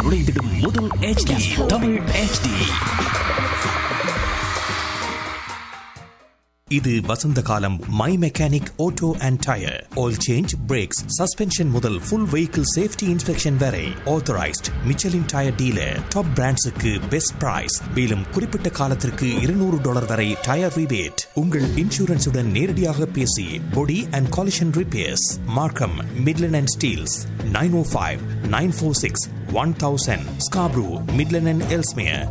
நுழைந்திடும் முதல் HD Tamil HD. இது வசந்த காலம். My mechanic auto and tyre oil change, breaks, suspension முதல் ஃபுல் வெஹிக்கிள் சேஃப்டி இன்ஸ்பெக்ஷன் வரை authorised Michelin tyre dealer. Top பிராண்ட்ஸுக்கு best price. மேலும் குறிப்பிட்ட காலத்திற்கு $200 வரை டயர் ரிபேட். உங்கள் இன்சூரன்ஸுடன் நேரடியாக பேசி பொடி அண்ட் காலிஷன் ரிப்பேர்ஸ். மார்க்கம், Midland and Steeles. 905-946-1000. Scarborough, Midland and Ellesmere.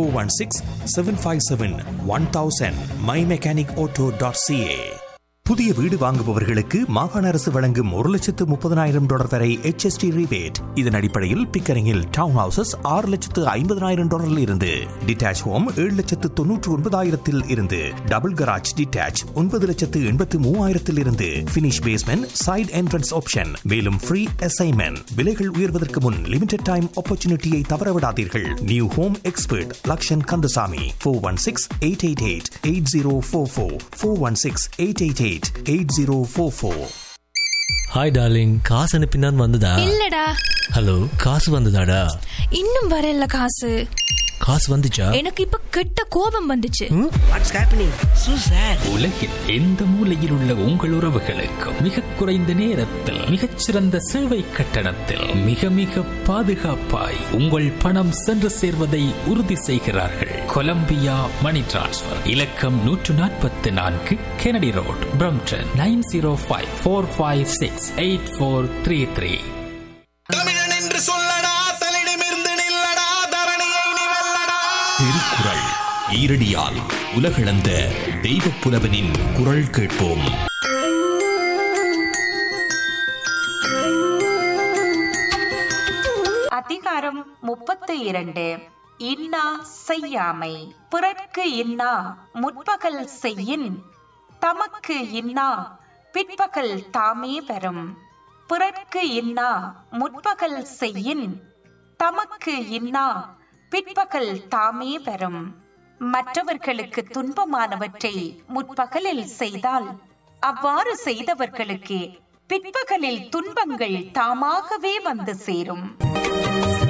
416-757-1000. mymechanicauto.ca. புதிய வீடு வாங்குபவர்களுக்கு மாகாண அரசு வழங்கும் $1,30,000 வரை HST ரிபேட். இதன் அடிப்படையில் பிக்கரிங்கில் டவுன் ஹவுசஸ் $6,50,000 இருந்து, டிட்டாச் ஹோம் $7,99,000 இருந்து, டபுள் கராஜ் டிட்டாச் $9,83,000 இருந்து, finish basement side entrance option. மேலும் ஃப்ரீ அசைன்மெண்ட். விலைகள் உயர்வதற்கு முன் லிமிடெட் டைம் ஆப்பர்ச்சுனிட்டியை தவறவிடாதீர்கள். New home expert Lakshan Kandasamy. 416-888-8044. 416-888-8044. Hi darling, காசு அனுப்பினான் வந்ததா? இல்லடா. ஹலோ, காசு வந்ததாடா? இன்னும் வரல. காசு வந்துச்சா? எனக்கு இப்ப கெட்ட கோபம் வந்துச்சு. What's happening சூசர்? உலகில் எந்த மூலையில் உள்ள உங்கள் உறவுகளுக்கு மிக குறைந்த நேரத்தில் மிகச்சிறந்த சேவை கட்டணத்தில் மிக மிக பாதுகாப்பாய் உங்கள் பணம் சென்று சேர்வதை உறுதி செய்கிறார்கள். கொலம்பியா மணி டிரான்ஸ்ஃபர். இலக்கம் 144 கெனடி ரோட், பிரம்டன். 905-456-8433. தமிழன் என்று சொல்லடா, தலிடமிருந்து நில்லடா, தரணியை நீ வெல்லடா. திருக்குறள் ஈரடியால் உலகளந்த தெய்வப் புலவனின் குரல் கேட்போம். அதிகாரம் 32. இன்னா செய்யாமை. பிறர்க்கு இன்னா முற்பகல் செய்யின், தமக்கு இன்னா பிற்பகல் தாமே பெறும். பிறர்க்கு இன்னா முற்பகல் செய்யின், தமக்கு இன்னா பிற்பகல் தாமே பெறும். மற்றவர்களுக்கு துன்பமானவற்றை முற்பகலில் செய்தால் அவ்வாறு செய்தவர்களுக்கு பிற்பகலில் துன்பங்கள் தாமாகவே வந்து சேரும்.